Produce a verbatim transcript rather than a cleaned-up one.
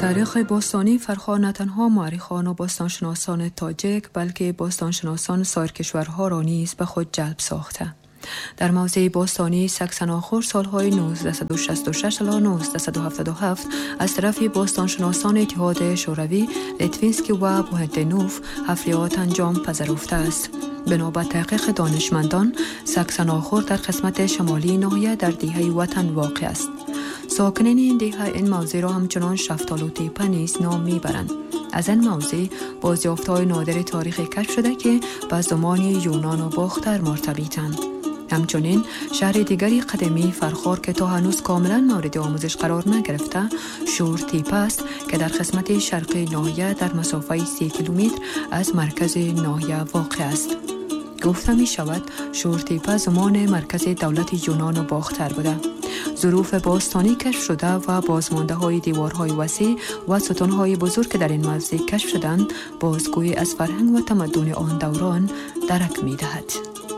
تاریخ باستانی فرخار نه تنها مورخان و باستانشناسان تاجیک بلکه باستانشناسان سایر کشورها را نیز به خود جلب ساخته. در موضع باستانی ساکسناخور سالهای نوزده و شصت و شش الی نوزده و هفتاد و هفت از طرف باستانشناسان اتحاد شوروی لیتوینسکی و بوهدنوف حفریات انجام پذیرفته است. بنابر تحقیق دانشمندان ساکسناخور در قسمت شمالی ناحیه در دهه وطن واقع است. ساکنین این دهه این موضع را همچنان شفتالو تیپه نیز نام میبرند. از این موضع بازیافت‌های نادر تاریخی کشف شده که به زمان یونان و باختر مرتبطند. همچنین شهر دیگری قدیمی فرخار که تا هنوز کاملا مورد آموزش قرار نگرفته شور تیپه است که در قسمت شرقی ناحیه در مسافه سی کیلومتر از مرکز ناحیه واقع است. گفته می شود شور تیپه زمان مرکز دولت یونان و باختر بوده. ظروف باستانی کشف شده و بازمانده های دیوارهای وسیع و ستونهای بزرگ که در این موضع کشف شدند بازگویی از فرهنگ و تمدن آن دوران درک می دهد.